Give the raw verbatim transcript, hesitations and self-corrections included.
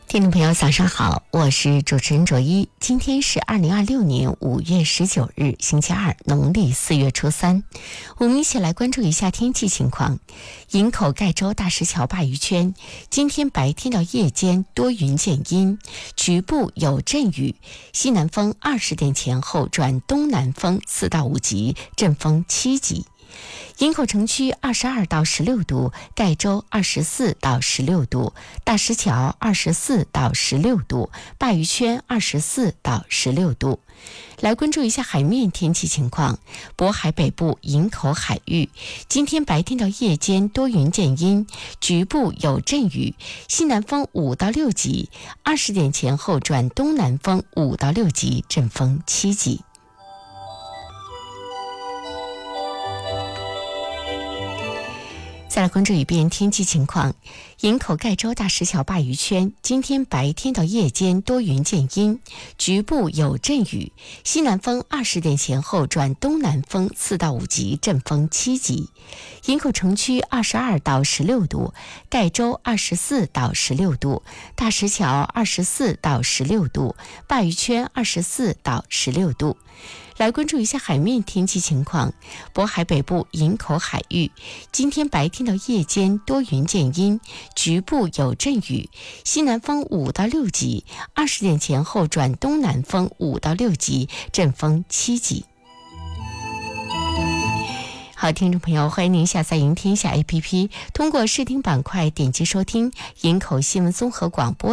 听众朋友早上好，我是主持人卓一。今天是二零二六年五月十九日星期二，农历四月初三。我们一起来关注一下天气情况。营口盖州大石桥鲅鱼圈今天白天到夜间多云见阴，局部有阵雨，西南风二十点前后转东南风四到五级，阵风七级。营口城区二十二到十六度，盖州二十四到十六度，大石桥二十四到十六度，鲅鱼圈二十四到十六度。来关注一下海面天气情况。渤海北部营口海域今天白天到夜间多云见阴，局部有阵雨，西南风五到六级，二十点前后转东南风五到六级，阵风七级。再来关注一遍天气情况。营口盖州大石桥鲅鱼圈今天白天到夜间多云见阴，局部有阵雨，西南风二十点前后转东南风四到五级，阵风七级。营口城区二十二到十六度，盖州二十四到十六度，大石桥二十四到十六度，鲅鱼圈二十四到十六度。来关注一下海面天气情况。渤海北部营口海域今天白天到夜间多云见阴，局部有阵雨，西南风五到六级，二十点前后转东南风五到六级，阵风七级。好，听众朋友，欢迎您下载云天下 A P P， 通过视听板块点击收听营口新闻综合广播